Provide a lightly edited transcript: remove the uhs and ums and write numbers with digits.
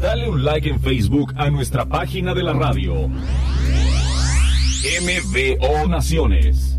Dale un like en Facebook a nuestra página de la radio. MBO Naciones.